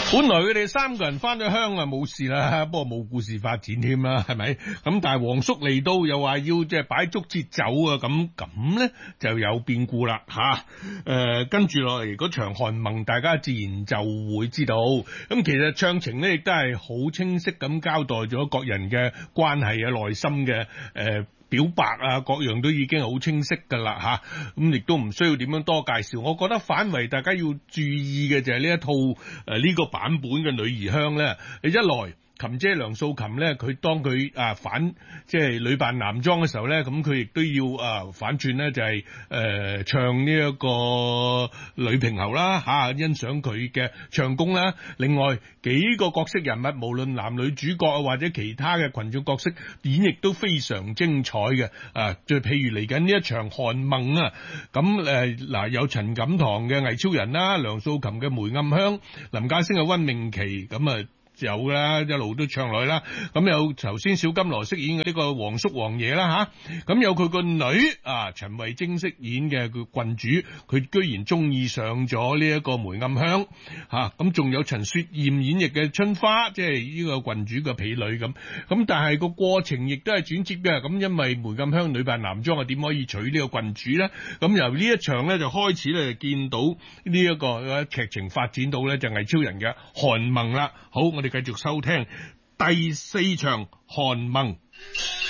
本來佢哋三個人翻咗鄉啊冇事啦，不過冇故事發展添啦，係咪？咁但係黃叔嚟到又話要即係擺竹節走啊，咁咧就有變故啦吓。跟住落嚟嗰場韓盟，大家自然就會知道。咁其實詳情咧亦都係好清晰咁交代咗各人嘅關係啊、內心嘅表白啊，各樣都已經好清晰噶啦吓，咁亦都唔需要點樣多介紹。我覺得反為大家要注意嘅就係呢一套呢個版本嘅女兒香咧，一來琴姐梁素琴咧，佢當佢反即係女扮男裝嘅時候咧，咁佢亦都要反轉咧，就係唱呢一個女平喉啦吓，欣賞佢嘅唱功啦。另外幾個角色人物，無論男女主角啊或者其他嘅群眾角色演繹都非常精彩嘅。就譬如嚟緊呢一場韓盟啊，咁嗱有陳錦棠嘅魏超人啦，梁素琴嘅梅暗香，林家聲嘅溫明琪，咁有啦，一路都唱落去啦。咁有頭先小金羅飾演嘅呢個皇叔王爺啦吓，咁有佢個女陳慧晶飾演嘅佢郡主，佢居然中意上咗呢一個梅暗香吓，咁仲有陳雪艷演繹嘅春花，即係呢個郡主嘅婢女咁。咁但係個過程亦都係轉折嘅，咁因為梅暗香女扮男裝點可以娶呢個郡主咧？咁由呢一場咧就開始咧見到呢一個劇情發展到咧就魏超人嘅韓盟啦。好，我哋繼續收聽第4場韓盟。